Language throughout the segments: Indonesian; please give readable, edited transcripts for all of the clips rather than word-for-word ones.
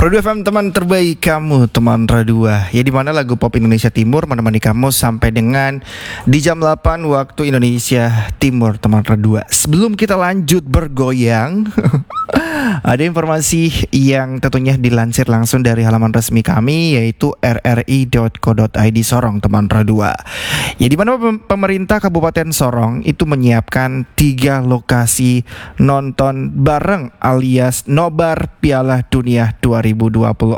Pro 2 FM, teman terbaik kamu, teman Radua. Ya, di mana lagu pop Indonesia Timur menemani kamu sampai dengan di jam 8 waktu Indonesia Timur, teman Radua. Sebelum kita lanjut bergoyang, ada informasi yang tentunya dilansir langsung dari halaman resmi kami, yaitu rri.co.id Sorong, teman Radua. Ya, di mana pemerintah Kabupaten Sorong itu menyiapkan 3 lokasi nonton bareng alias nobar Piala Dunia 2026.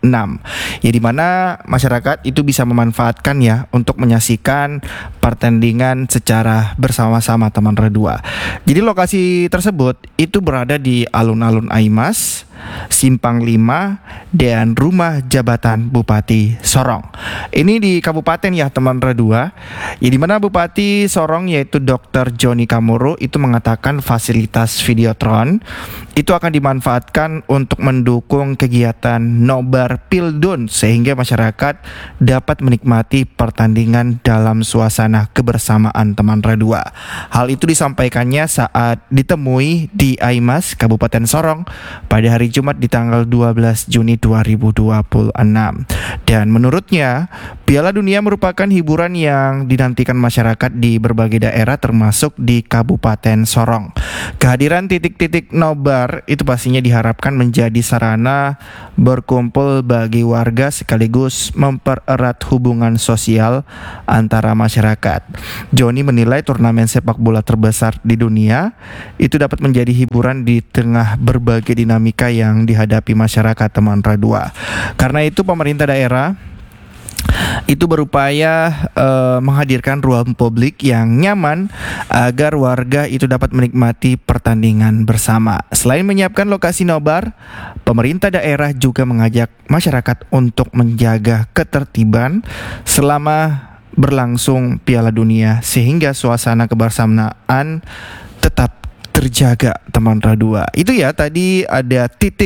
Ya, di mana masyarakat itu bisa memanfaatkan ya untuk menyaksikan pertandingan secara bersama-sama, teman Radua. Jadi lokasi tersebut itu berada di alun-alun Aimas, Simpang 5, dan rumah jabatan Bupati Sorong. Ini di Kabupaten ya, teman Radua. Ya, di mana Bupati Sorong yaitu Dr. Joni Kamoro itu mengatakan fasilitas Videotron itu akan dimanfaatkan untuk mendukung kegiatan nobar Pildun sehingga masyarakat dapat menikmati pertandingan dalam suasana kebersamaan, teman Radua. Hal itu disampaikannya saat ditemui di Aimas, Kabupaten Sorong pada hari Jumat di tanggal 12 Juni 2026. Dan menurutnya, Piala Dunia merupakan hiburan yang dinantikan masyarakat di berbagai daerah termasuk di Kabupaten Sorong. Kehadiran titik-titik nobar itu pastinya diharapkan menjadi sarana berkumpul bagi warga sekaligus mempererat hubungan sosial antara masyarakat. Joni menilai turnamen sepak bola terbesar di dunia itu dapat menjadi hiburan di tengah berbagai dinamika yang dihadapi masyarakat, teman Radua. Karena itu pemerintah daerah itu berupaya menghadirkan ruang publik yang nyaman agar warga itu dapat menikmati pertandingan bersama. Selain menyiapkan lokasi nobar, pemerintah daerah juga mengajak masyarakat untuk menjaga ketertiban selama berlangsung Piala Dunia sehingga suasana kebersamaan tetap terjaga, teman Radua. Itu ya, tadi ada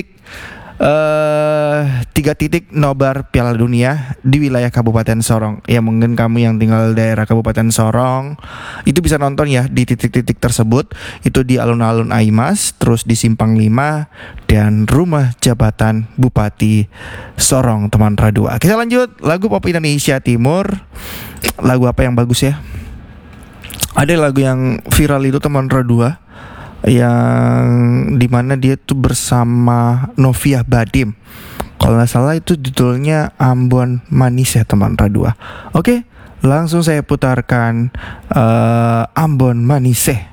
3 titik nobar Piala Dunia di wilayah Kabupaten Sorong. Ya, mungkin kamu yang tinggal daerah Kabupaten Sorong itu bisa nonton ya di titik-titik tersebut. Itu di alun-alun Aimas, terus di Simpang 5, dan rumah jabatan Bupati Sorong, teman Radua. Kita lanjut lagu pop Indonesia Timur. Lagu apa yang bagus ya? Ada lagu yang viral itu, teman Radua, yang dimana dia tuh bersama Novia Badim. Kalau nggak salah itu judulnya Ambon Manis ya, teman Radua. Oke, langsung saya putarkan Ambon Manis.